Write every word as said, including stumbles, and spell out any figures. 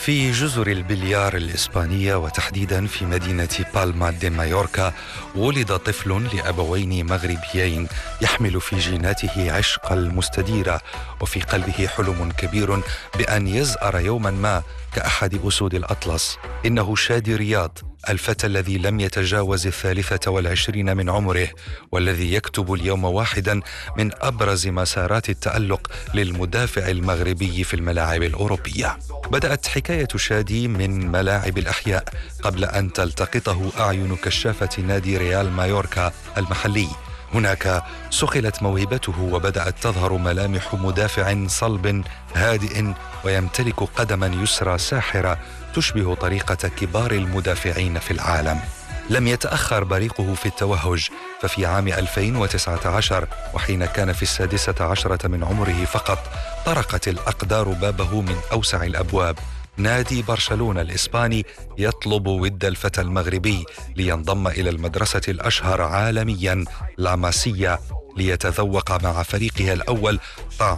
في جزر البليار الإسبانية وتحديدا في مدينة بالما دي مايوركا ولد طفل لأبوين مغربيين يحمل في جيناته عشق المستديرة وفي قلبه حلم كبير بأن يزأر يوما ما كأحد أسود الأطلس. إنه شادي رياض، الفتى الذي لم يتجاوز الثالثة والعشرين من عمره، والذي يكتب اليوم واحدا من أبرز مسارات التألق للمدافع المغربي في الملاعب الأوروبية. بدأت حكاية شادي من ملاعب الأحياء قبل أن تلتقطه أعين كشافة نادي ريال مايوركا المحلي. هناك سخلت موهبته وبدأت تظهر ملامح مدافع صلب هادئ ويمتلك قدما يسرى ساحرة تشبه طريقة كبار المدافعين في العالم. لم يتأخر بريقه في التوهج، ففي عام ألفين وتسعة عشر وحين كان في السادسة عشرة من عمره فقط طرقت الأقدار بابه من أوسع الأبواب. نادي برشلونة الإسباني يطلب ود الفتى المغربي لينضم إلى المدرسة الأشهر عالميا لا ماسيا ليتذوق مع فريقها الأول طعم